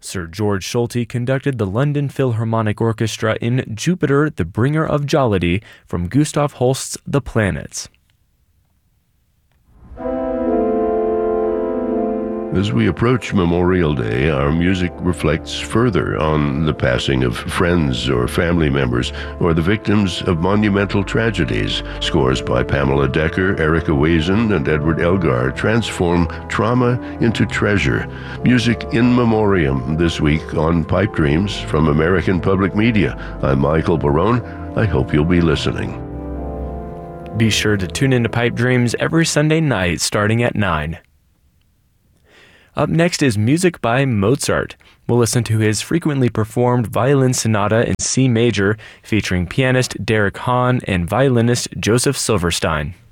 Sir George Solti conducted the London Philharmonic Orchestra in Jupiter, the Bringer of Jollity from Gustav Holst's The Planets. As we approach Memorial Day, our music reflects further on the passing of friends or family members or the victims of monumental tragedies. Scores by Pamela Decker, Erica Wazen, and Edward Elgar transform trauma into treasure. Music in memoriam this week on Pipe Dreams from American Public Media. I'm Michael Barone. I hope you'll be listening. Be sure to tune into Pipe Dreams every Sunday night starting at 9. Up next is music by Mozart. We'll listen to his frequently performed violin sonata in C major featuring pianist Derek Hahn and violinist Joseph Silverstein.